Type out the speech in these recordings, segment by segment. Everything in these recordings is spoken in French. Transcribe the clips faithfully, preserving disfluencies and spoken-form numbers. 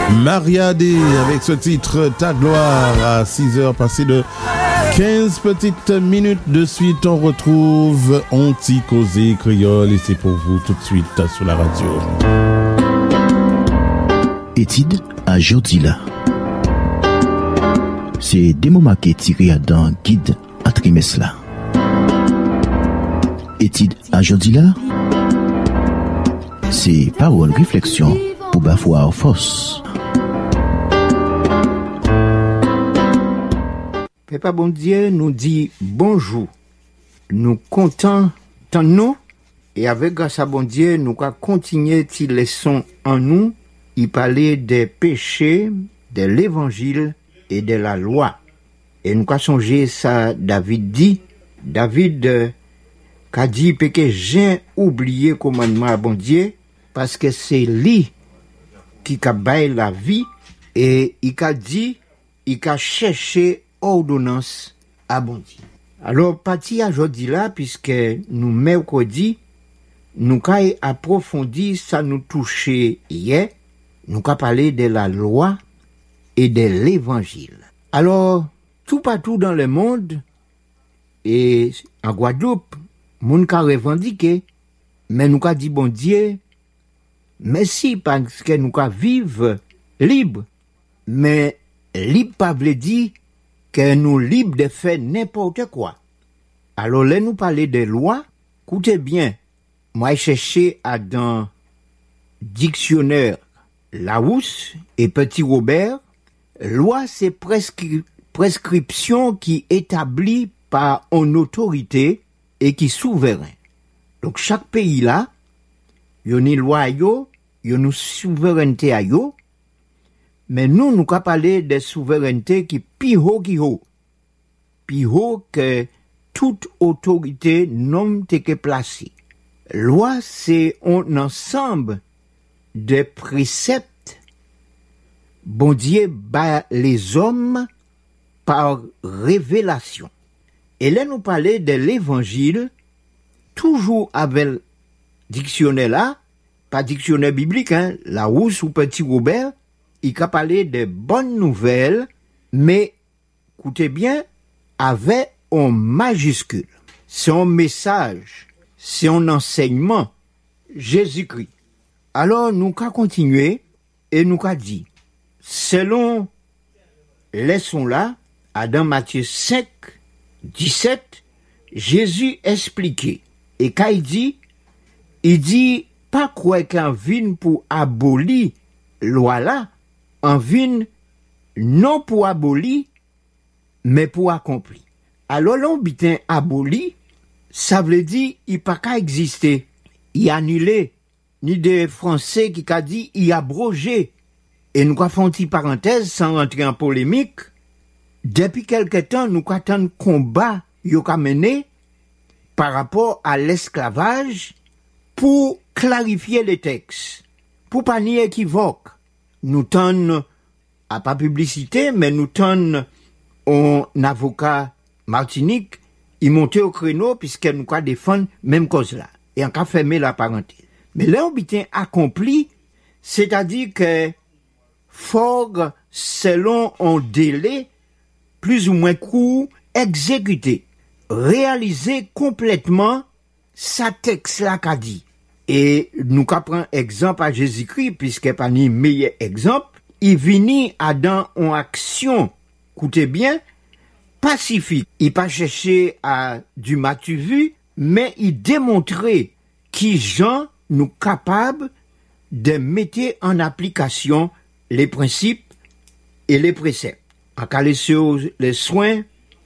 Maria D avec ce titre Ta gloire à six heures passées de quinze petites minutes de suite. On retrouve On t'y causé créole et c'est pour vous tout de suite sur la radio. Étude à Jodila. C'est des moments qui tirés dans guide à trimestre là. Étude à Jodila. C'est parole réflexion pour bafoire force. Papa bon Dieu nous dit bonjour. Nous comptons tant nous et avec grâce à bon Dieu nous allons continuer ces leçons en nous. Il parlait des péchés, de l'évangile et de la loi. Et nous allons songer ça David dit. David euh, a dit que j'ai oublié le commandement à bon Dieu parce que c'est lui qui a baillé la vie et il a dit, il a cherché ordonnance à bon Dieu. Alors, parti à aujourd'hui là, puisque nous, mercredi, nous avons approfondi, ça nous touchait hier, nous avons parlé de la loi et de l'évangile. Alors, tout partout dans le monde, et en Guadeloupe, nous avons revendiqué, mais nous avons dit, bon Dieu, merci parce que nous avons vivre libre, mais libre pas veut dire que nous libres de faire n'importe quoi. Alors là, nous parler des lois. Écoutez bien, moi j'ai cherché à dans dictionnaire Larousse et Petit Robert. Loi, c'est prescri- prescription qui établie par une autorité et qui souverain. Donc chaque pays là, il y a une loi, il y a une souveraineté à yo. Mais nous, nous avons parlé de souveraineté qui plus haut qui haut. Plus haut que toute autorité non que placée. Loi, c'est un ensemble de préceptes. Bon Dieu bat les hommes par révélation. Et là, nous parlons de l'évangile, toujours avec le dictionnaire là, pas dictionnaire biblique, hein, Larousse ou Petit Robert, il a parlé de bonnes nouvelles, mais, écoutez bien, avec un majuscule. C'est un message, c'est un enseignement, Jésus-Christ. Alors, nous allons continuer et nous allons dire, selon les sons là, à dans Matthieu cinq, dix-sept, Jésus expliquait. Et quand il dit, il dit, pas quoi qu'un vin pour abolir loi là, en vin non pour abolir, mais pour accomplir. Alors l'on bitin aboli, ça veut dire il pas qu'à exister, il annulé, ni des Français qui a dit il abrogé. Et nous avons fait une petite parenthèse sans rentrer en polémique. Depuis quelque temps, nous avons un combat qui a mené par rapport à l'esclavage pour clarifier les textes, pour pas ni équivoque. Nous tenons à pas publicité, mais nous tenons un avocat Martinique, il montait au créneau puisque nous avons défendre même cause là. Et on a fermé la parenthèse. Mais là, on bien accompli, c'est-à-dire que fort selon un délai plus ou moins court, exécuté, réalisé complètement sa texte là qu'a dit. Et nous prenons exemple à Jésus-Christ, puisque pas ni meilleur exemple, il vini à dans une action, écoutez bien, pacifique. Il pas cherché à du matu vu, mais il démontrait qui gens nous capables de mettre en application les principes et les préceptes. En cas sur les soins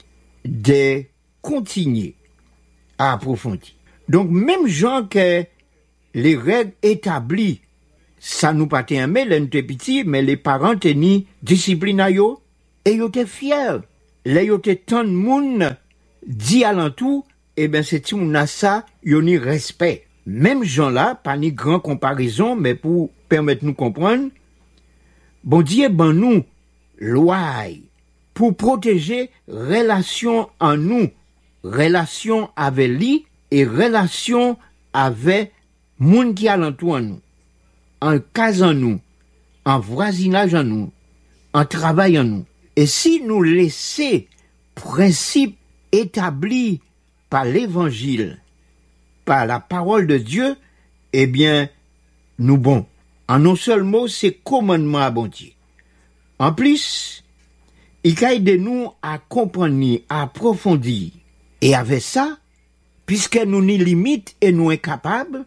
de continuer à approfondir. Donc, même gens que les règles établies, ça nous pas aimé, les petits, mais les parents tenaient discipline à yo, et ils étaient fiers. Là, ils étaient tant de monde dit alentour, et ben, c'est si on a ça, ils ont ni respect. Même gens là, pas ni grand comparaison, mais pour permettre nous comprendre, bon Dieu, ben nous, loi, pour protéger relation en nous, relation avec lui, et relation avec moun qui alentour en nous. En cas en nous, en voisinage en nous, en travail en nous. Et si nous laissons principes établis par l'évangile, par la parole de Dieu, eh bien, nous bon. En un seul mot, c'est commandement à bon Dieu. En plus, il aide nous à comprendre, à approfondir. Et avec ça, puisque nous n'y limites et nous incapables,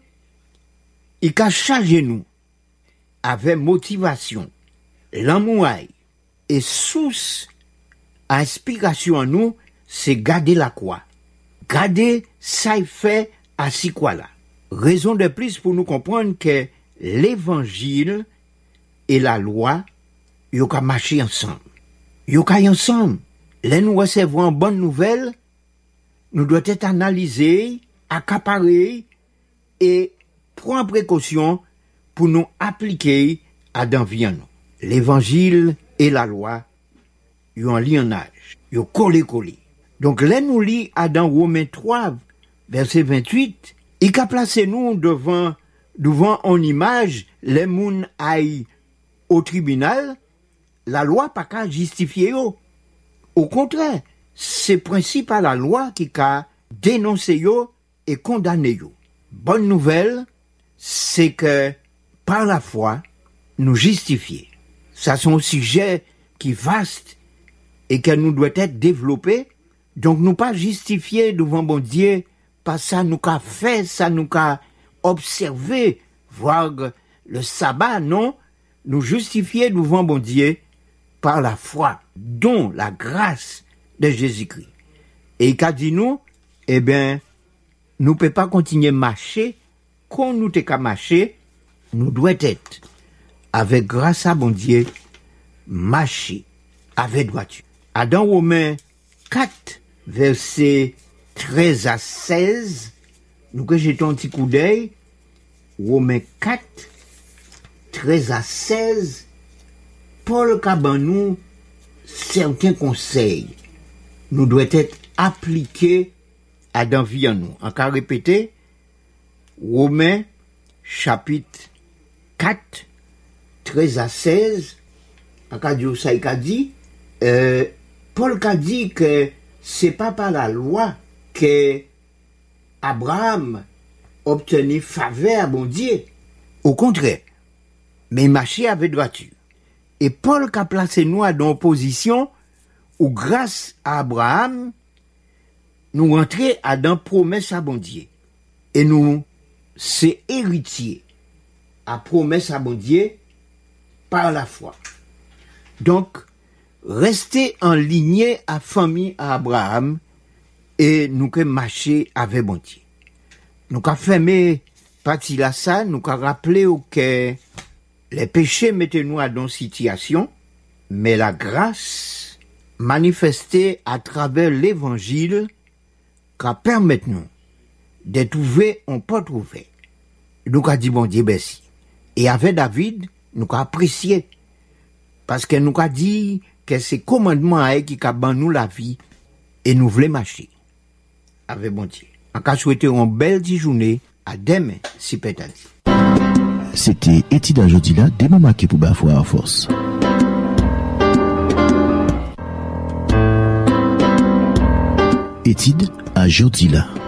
il a chargé nous avec motivation, l'amour et source, inspiration en nous, c'est garder la croix. Garder ça il fait à si quoi là. Raison de plus pour nous comprendre que l'évangile et la loi, ils ont marché ensemble. Ils ont ensemble. Là, nous recevons une bonne nouvelle, nous devons être analysés, accaparés et prendre précaution pour nous appliquer à dans vie en nous. L'évangile et la loi, ils ont un lionnage, ils ont collé-collé. Donc là, nous lit à dans Romains trois, verset vingt-huit, il a placé nous devant, devant en image, les moun aillent au tribunal, la loi pas qu'à justifier yo. Au contraire, c'est principe à la loi qui a dénoncé yo et condamné yo. Bonne nouvelle, c'est que par la foi, nous justifier. Ça c'est un sujet qui est vaste et que nous doit être développé. Donc nous pas justifier devant bon Dieu par ça nous qu'a fait, ça nous qu'a observé, voir le sabbat, non. Nous justifier devant bon Dieu par la foi, dont la grâce de Jésus-Christ. Et qu'a dit nous, eh bien, nous ne pouvons pas continuer à marcher, quand nous t'es qu'à marcher, nous devons être, avec grâce à bon Dieu, marcher avec droiture. À dans Romains quatre, versets treize à seize, nous que jetons un petit coup d'œil, Romains quatre, treize à seize, Paul Cabanou, certains conseils, nous doivent être appliqués à dans vie en nous. Encore répéter, Romains, chapitre quatre, treize à seize, encore dit, ça il a dit, euh, Paul a dit que c'est pas par la loi que Abraham obtenait faveur à bon Dieu. Au contraire, mais il marchait avec droiture. Et Paul a placé nous dans une position où grâce à Abraham, nous rentrons à dans promesse à bon Dieu. Et nous, c'est héritier à promesse à bon Dieu par la foi. Donc, rester en lignée à famille à Abraham et nous que marcher avec bon Dieu. Nous qu'a fermé partie là ça, nous qu'a rappelé que les péchés mettaient nous à dans situation, mais la grâce manifestée à travers l'évangile qu'a permet nous de trouver on peut trouver. Nous qu'a dit bon Dieu merci. Et avec David, nous qu'a apprécié parce que nous qu'a dit que c'est commandement à qui qu'a ban nous la vie et nous voulons marcher avec bon Dieu. En cas souhaiter une belle journée à demain si peut-être. C'était Étude à jeudi là, des moments qui pour bafouer en force. Étude à jeudi là.